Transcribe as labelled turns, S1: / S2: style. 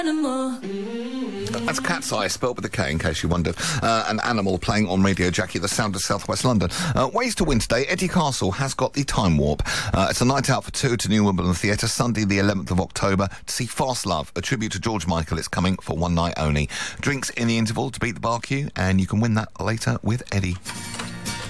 S1: That's Cat's Eye, spelled with a K, in case you wondered. An Animal playing on Radio Jackie, the sound of South West London. Ways to win today. Eddie Castle has got the Time Warp. It's a night out for two to New Wimbledon Theatre, Sunday the 11th of October, to see Fast Love, a tribute to George Michael. It's coming for one night only. Drinks in the interval to beat the bar queue, and you can win that later with Eddie.